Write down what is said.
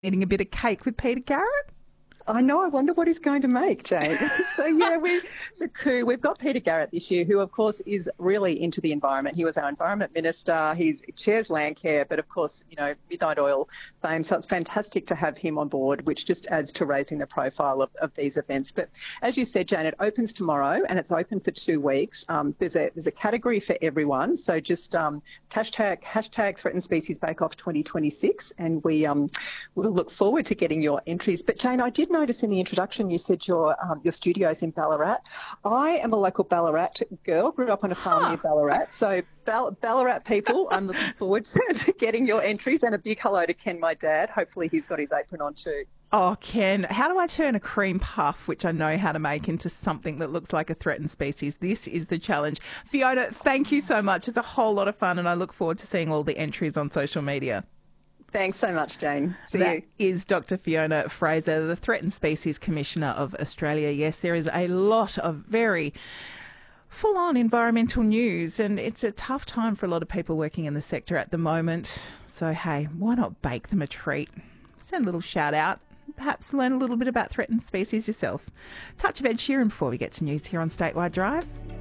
Eating a bit of cake with Peter Garrett? I know. I wonder what he's going to make, Jane. So, yeah, the coup. We've got Peter Garrett this year, who, of course, is really into the environment. He was our environment minister. He chairs Landcare, but, of course, Midnight Oil fame. So it's fantastic to have him on board, which just adds to raising the profile of these events. But as you said, Jane, it opens tomorrow and it's open for 2 weeks. There's a category for everyone. So just hashtag Threatened Species Bake Off 2026, and we'll look forward to getting your entries. But, Jane, I did notice in the introduction you said your studio's in Ballarat. I am a local Ballarat girl, grew up on a farm near Ballarat. So Ballarat people, I'm looking forward to getting your entries, and a big hello to Ken, my dad. Hopefully he's got his apron on too. Oh, Ken, how do I turn a cream puff, which I know how to make, into something that looks like a threatened species? This is the challenge. Fiona, thank you so much. It's a whole lot of fun, and I look forward to seeing all the entries on social media. Thanks so much, Jane. See you. That is Dr. Fiona Fraser, the Threatened Species Commissioner of Australia. Yes, there is a lot of very full-on environmental news, and it's a tough time for a lot of people working in the sector at the moment. So, hey, why not bake them a treat? Send a little shout out. Perhaps learn a little bit about threatened species yourself. Touch of Ed Sheeran before we get to news here on Statewide Drive.